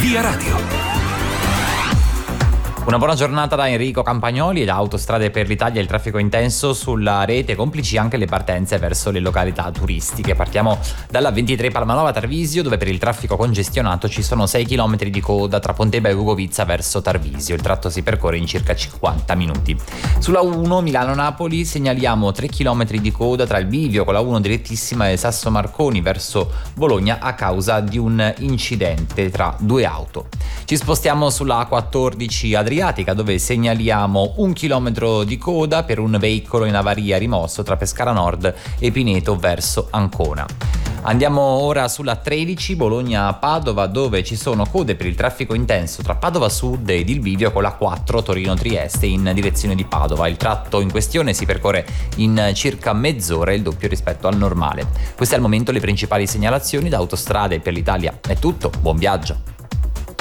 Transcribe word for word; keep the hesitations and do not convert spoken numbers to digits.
Via Radio. Una buona giornata da Enrico Campagnoli e da Autostrade per l'Italia. Il traffico intenso sulla rete, complici anche le partenze verso le località turistiche. Partiamo dalla ventitré Palmanova Tarvisio, dove per il traffico congestionato ci sono sei chilometri di coda tra Pontebba e Ugovizza verso Tarvisio. Il tratto si percorre in circa cinquanta minuti. Sulla uno Milano-Napoli segnaliamo tre chilometri di coda tra il bivio con la uno direttissima e Sasso Marconi verso Bologna a causa di un incidente tra due auto. Ci spostiamo sulla A quattordici Adriatica, dove segnaliamo un chilometro di coda per un veicolo in avaria rimosso tra Pescara Nord e Pineto verso Ancona. Andiamo ora sulla tredici Bologna-Padova, dove ci sono code per il traffico intenso tra Padova Sud ed il bivio con la quattro Torino-Trieste in direzione di Padova. Il tratto in questione si percorre in circa mezz'ora, il doppio rispetto al normale. Queste al momento le principali segnalazioni. Da Autostrade per l'Italia è tutto, buon viaggio.